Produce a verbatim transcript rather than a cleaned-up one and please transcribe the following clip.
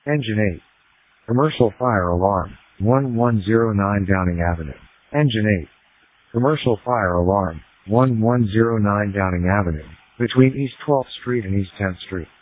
Engine eight. Commercial fire alarm. one one zero nine Downing Avenue. Engine eight. Commercial fire alarm. one one zero nine Downing Avenue, between East twelfth Street and East tenth Street.